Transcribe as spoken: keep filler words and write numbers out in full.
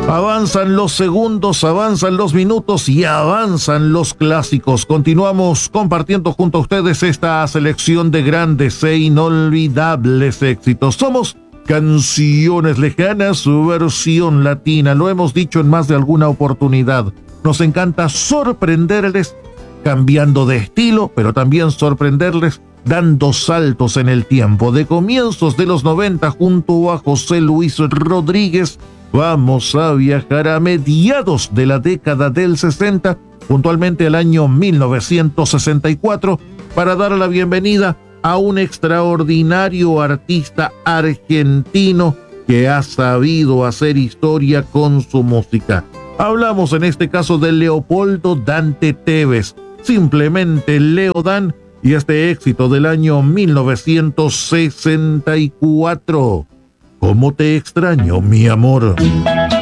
Avanzan los segundos, avanzan los minutos y avanzan los clásicos. Continuamos compartiendo junto a ustedes esta selección de grandes e inolvidables éxitos. Somos Canciones Lejanas, su versión latina. Lo hemos dicho en más de alguna oportunidad. Nos encanta sorprenderles cambiando de estilo, pero también sorprenderles dando saltos en el tiempo. De comienzos de los noventa, junto a José Luis Rodríguez, vamos a viajar a mediados de la década del sesenta, puntualmente al año mil novecientos sesenta y cuatro, para dar la bienvenida a un extraordinario artista argentino que ha sabido hacer historia con su música. Hablamos en este caso de Leopoldo Dante Tevez, simplemente Leo Dan, y este éxito del año mil novecientos sesenta y cuatro. ¿Cómo te extraño, mi amor?